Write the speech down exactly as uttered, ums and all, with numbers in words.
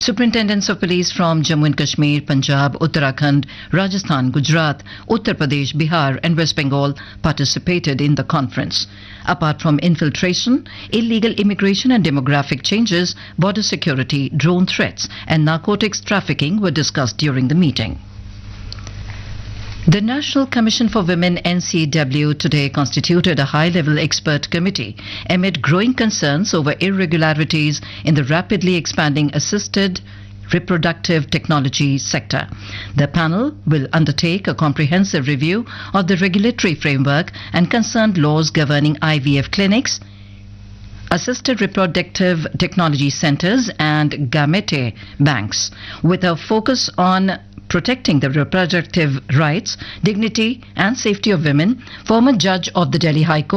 Superintendents of police from Jammu and Kashmir, Punjab, Uttarakhand, Rajasthan, Gujarat, Uttar Pradesh, Bihar and West Bengal participated in the conference. Apart from infiltration, illegal immigration and demographic changes, border security, drone threats and narcotics trafficking were discussed during the meeting. The National Commission for Women N C W today constituted a high-level expert committee amid growing concerns over irregularities in the rapidly expanding assisted reproductive technology sector. The panel will undertake a comprehensive review of the regulatory framework and concerned laws governing I V F clinics, assisted reproductive technology centers and gamete banks, with a focus on protecting the reproductive rights, dignity and safety of women. Former judge of the Delhi High Court